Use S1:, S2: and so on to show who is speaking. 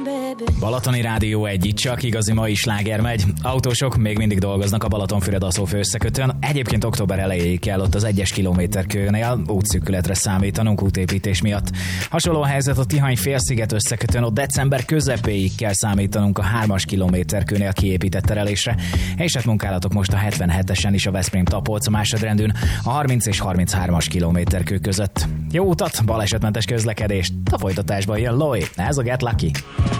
S1: Balatoni Rádió 1, itt csak igazi mai sláger megy. Autósok még mindig dolgoznak a Balatonfüred-Aszófő összekötőn. Egyébként október elejéig kell ott az 1-es kilométerkőnél útszűkületre számítanunk útépítés miatt. Hasonló a helyzet a Tihany-félsziget összekötőn, ott december közepéig kell számítanunk a 3-as kilométerkőnél kiépített terelésre. És hát munkálatok most a 77-esen is a Veszprém-Tapolca másodrendűn a 30 és 33-as kilométerkő között. Jó utat, balesetmentes közlekedést, a folytatásban jön Loi, ez a Get Lucky.